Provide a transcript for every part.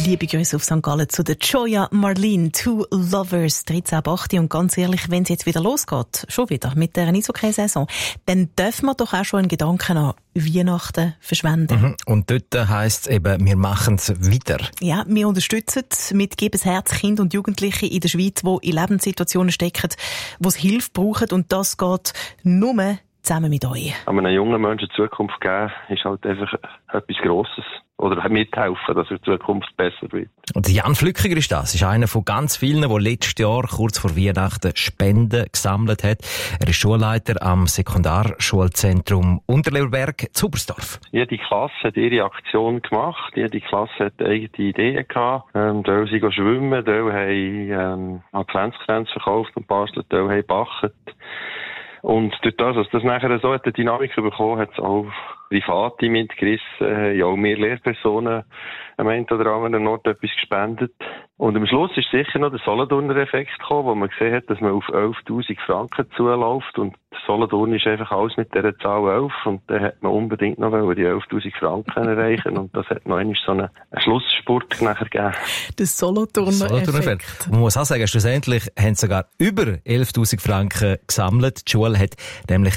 Liebe Grüße auf St. Gallen zu der Joya Marlene, Two Lovers, 13.8. Und ganz ehrlich, wenn es jetzt wieder losgeht, schon wieder mit der Eishockey-Saison, dann dürfen wir doch auch schon einen Gedanken an Weihnachten verschwenden. Und dort heisst es eben, wir machen es wieder. Ja, wir unterstützen mit «Gebes Herz» Kinder und Jugendliche in der Schweiz, die in Lebenssituationen stecken, wo es Hilfe brauchen. Und das geht nur zusammen mit euch. Einem jungen Menschen Zukunft geben, ist halt einfach etwas Grosses. Oder mithelfen, dass die Zukunft besser wird. Und Jan Flückiger ist das. Ist einer von ganz vielen, der letztes Jahr kurz vor Weihnachten Spenden gesammelt hat. Er ist Schulleiter am Sekundarschulzentrum Unterleverberg zu Oberstdorf. Jede Klasse hat ihre Aktion gemacht. Jede Klasse hat eigene Ideen gehabt. Teil sind schwimmen, Teil haben Adventskränze verkauft und bastelt, Teil haben gebacken. Und durch das, dass das nachher so eine Dynamik bekommen hat, es auch Private mitgerissen, ja auch mehr Lehrpersonen am einen oder anderen Ort etwas gespendet. Und am Schluss ist sicher noch der Solothurner-Effekt gekommen, wo man gesehen hat, dass man auf 11.000 Franken zuläuft. Und Solothurn ist einfach alles mit dieser Zahl 11. Und dann hat man unbedingt noch die 11.000 Franken erreichen. Und das hat noch einmal so einen Schlussspurt nachher gegeben. Der Solothurner-Effekt. Man muss auch sagen, schlussendlich haben sogar über 11.000 Franken gesammelt. Die Schule hat nämlich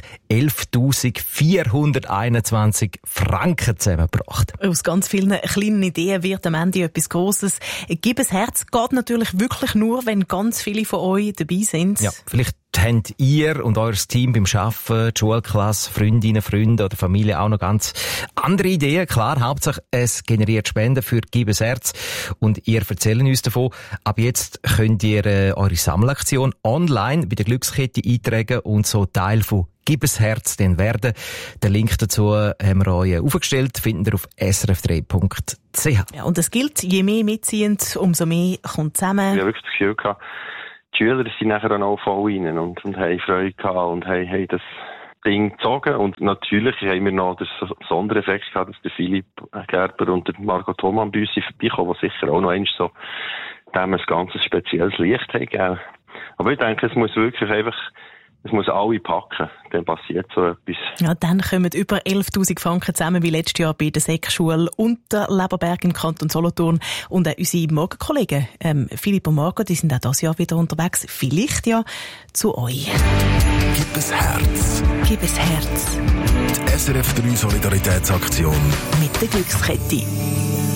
11.421 Franken zusammengebracht. Aus ganz vielen kleinen Ideen wird am Ende etwas Grosses. «Gebes Herz» geht natürlich wirklich nur, wenn ganz viele von euch dabei sind. Ja, vielleicht habt ihr und euer Team beim Arbeiten, die Schulklasse, Freundinnen, Freunde oder Familie auch noch ganz andere Ideen. Klar, Hauptsache es generiert Spenden für «Gebes Herz» und ihr erzählt uns davon. Ab jetzt könnt ihr eure Sammelaktion online bei der Glückskette eintragen und so Teil von «Gebes Herz» dann werden. Den Link dazu haben wir euch aufgestellt, findet ihr auf srf3.ch. Ja, und es gilt, je mehr mitziehen, umso mehr kommt zusammen. Ich habe wirklich das Gefühl gehabt, die Schüler sind nachher dann auch voll rein und haben Freude gehabt und haben das Ding gezogen. Und natürlich haben wir noch den Sondereffekt gehabt, dass der Philipp Gerber und der Margot Thomann bei uns vorbeikommen, die sicher auch noch einmal so dem ein ganz spezielles Licht haben gegeben. Aber ich denke, es muss wirklich einfach, es muss alle packen, dann passiert so etwas. Ja, dann kommen über 11.000 Franken zusammen wie letztes Jahr bei der Sekschule Unterleverberg im Kanton Solothurn. Und auch unsere Morgenkollegen, Philipp und Margot, die sind auch dieses Jahr wieder unterwegs. Vielleicht ja zu euch. Gebes Herz. Gebes Herz. Die SRF 3 Solidaritätsaktion mit der Glückskette.